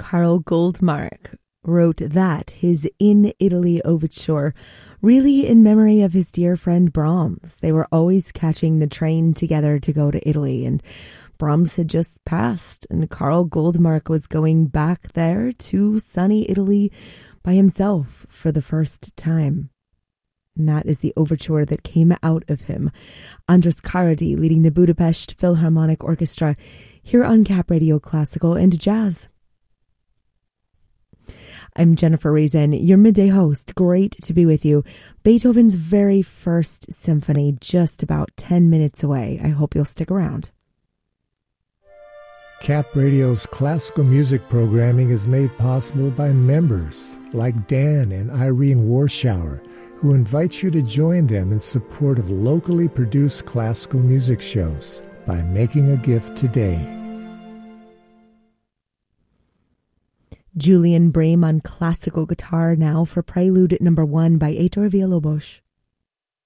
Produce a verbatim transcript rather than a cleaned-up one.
Karl Goldmark wrote that, his In Italy overture, really in memory of his dear friend Brahms. They were always catching the train together to go to Italy, and Brahms had just passed, and Karl Goldmark was going back there to sunny Italy by himself for the first time. And that is the overture that came out of him. Andras Kárady leading the Budapest Philharmonic Orchestra here on Cap Radio Classical and Jazz. I'm Jennifer Reason, your midday host. Great to be with you. Beethoven's very first symphony, just about ten minutes away. I hope you'll stick around. Cap Radio's classical music programming is made possible by members like Dan and Irene Warschauer, who invite you to join them in support of locally produced classical music shows by making a gift today. Julian Bream on classical guitar now for Prelude number one by Heitor Villa-Lobos.